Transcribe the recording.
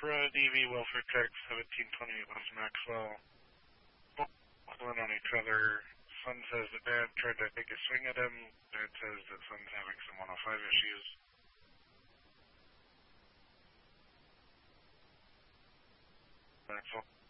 Brad EV Welfare Tech 1728 West Maxwell. Pulling on each other. Son says that Dad tried to take a swing at him. Dad says that Son's having some 105 issues. That's all.